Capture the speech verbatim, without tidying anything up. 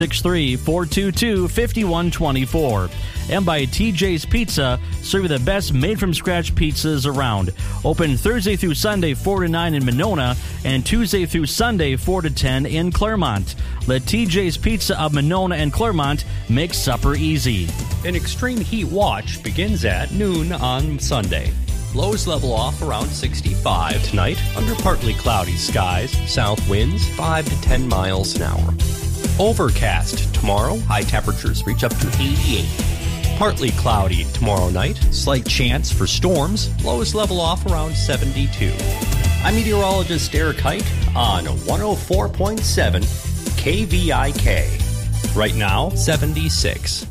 six three, four two two, five one two four. And by T J's Pizza, serving the best made-from-scratch pizzas around. Open Thursday through Sunday, four to nine in Monona, and Tuesday through Sunday, four to ten in Claremont. Let T J's Pizza of Monona and Claremont make supper easy. An extreme heat watch begins at noon on Sunday. Lows level off around sixty-five tonight, under partly cloudy skies, south winds five to ten miles an hour. Overcast tomorrow, high temperatures reach up to eighty-eight. Partly cloudy tomorrow night, slight chance for storms, lows level off around seventy-two. I'm meteorologist Eric Height on one oh four point seven K V I K. Right now, seventy-six.